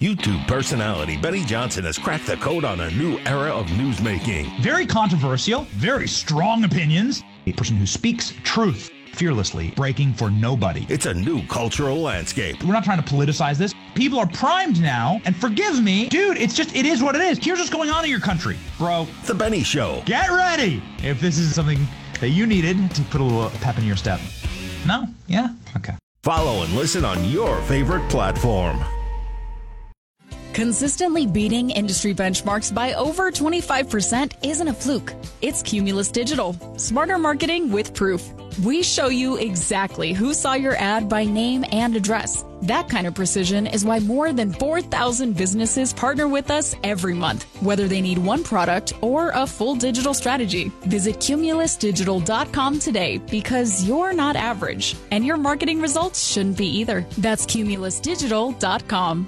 YouTube personality Benny Johnson has cracked the code on a new era of newsmaking. Very controversial, very strong opinions. A person who speaks truth fearlessly, breaking for nobody. It's a new cultural landscape. We're not trying to politicize this. People are primed now, and forgive me, dude, it is what it is. Here's what's going on in your country, bro. The Benny Show. Get ready if this is something that you needed to put a little pep in your step. No? Yeah? Okay. Follow and listen on your favorite platform. Consistently beating industry benchmarks by over 25% isn't a fluke. It's Cumulus Digital. Smarter marketing with proof. We show you exactly who saw your ad by name and address. That kind of precision is why more than 4,000 businesses partner with us every month, whether they need one product or a full digital strategy. Visit cumulusdigital.com today because you're not average, and your marketing results shouldn't be either. That's cumulusdigital.com.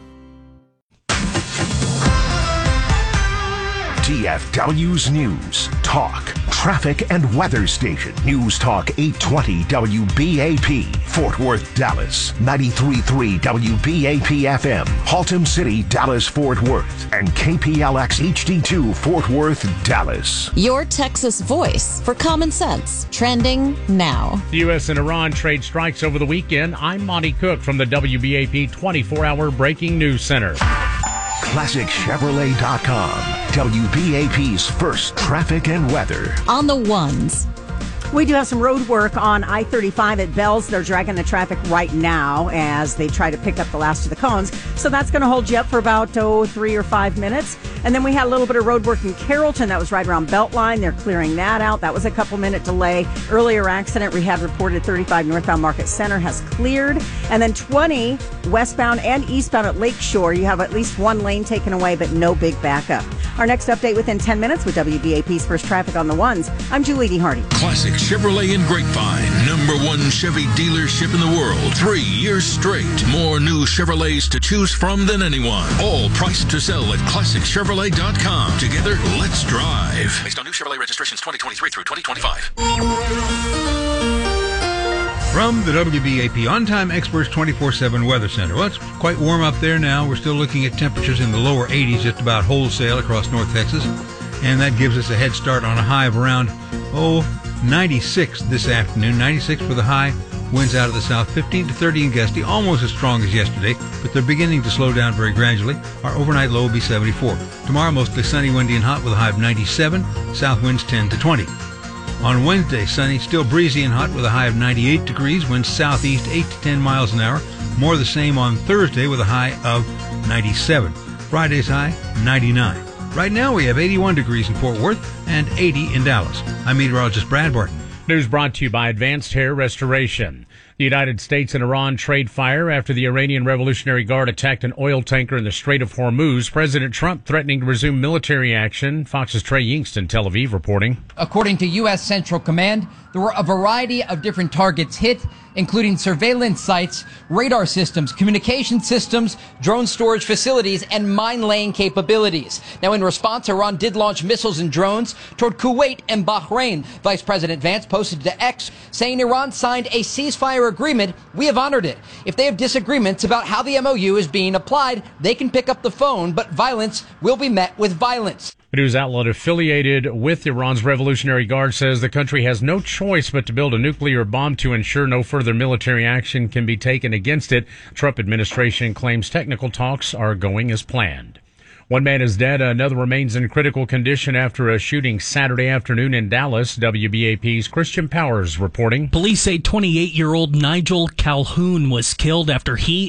DFW's News, Talk, Traffic and Weather Station. News Talk 820 WBAP, Fort Worth, Dallas. 93.3 WBAP FM, Haltom City, Dallas, Fort Worth. And KPLX HD2, Fort Worth, Dallas. Your Texas voice for common sense. Trending now. The U.S. and Iran trade strikes over the weekend. I'm Monty Cook from the WBAP 24-hour Breaking News Center. ClassicChevrolet.com, WBAP's first traffic and weather. On the ones. We do have some road work on I-35 at Bells. They're dragging the traffic right now as they try to pick up the last of the cones. So that's going to hold you up for about 3 or 5 minutes. And then we had a little bit of road work in Carrollton. That was right around Beltline. They're clearing that out. That was a couple-minute delay. Earlier accident we had reported 35 northbound Market Center has cleared. And then 20 westbound and eastbound at Lakeshore. You have at least one lane taken away, but no big backup. Our next update within 10 minutes with WBAP's First Traffic on the Ones. I'm Julie D. Hardy. Classic Chevrolet in Grapevine, #1 Chevy dealership in the world. 3 years straight. More new Chevrolets to choose from than anyone. All priced to sell at ClassicChevrolet.com. Together, let's drive. Based on new Chevrolet registrations 2023 through 2025. From the WBAP On-Time Experts 24/7 Weather Center. Well, it's quite warm up there now. We're still looking at temperatures in the lower 80s just about wholesale across North Texas. And that gives us a head start on a high of around, 96 this afternoon. 96 for the high. Winds out of the south, 15 to 30 in gusty, almost as strong as yesterday, but they're beginning to slow down very gradually. Our overnight low will be 74. Tomorrow, mostly sunny, windy, and hot with a high of 97. South winds 10 to 20. On Wednesday, sunny, still breezy and hot with a high of 98 degrees. Winds southeast 8 to 10 miles an hour. More of the same on Thursday with a high of 97. Friday's high, 99. Right now we have 81 degrees in Fort Worth and 80 in Dallas. I'm meteorologist Brad Barton. News brought to you by Advanced Hair Restoration. The United States and Iran trade fire after the Iranian Revolutionary Guard attacked an oil tanker in the Strait of Hormuz. President Trump threatening to resume military action. Fox's Trey Yingst in Tel Aviv reporting. According to U.S. Central Command, there were a variety of different targets hit, including surveillance sites, radar systems, communication systems, drone storage facilities, and mine-laying capabilities. Now, in response, Iran did launch missiles and drones toward Kuwait and Bahrain. Vice President Vance posted to X, saying Iran signed a ceasefire agreement. We have honored it. If they have disagreements about how the MOU is being applied, they can pick up the phone, but violence will be met with violence. A news outlet affiliated with Iran's Revolutionary Guard says the country has no choice but to build a nuclear bomb to ensure no further military action can be taken against it. Trump administration claims technical talks are going as planned. One man is dead. Another remains in critical condition after a shooting Saturday afternoon in Dallas. WBAP's Christian Powers reporting. Police say 28-year-old Nigel Calhoun was killed after he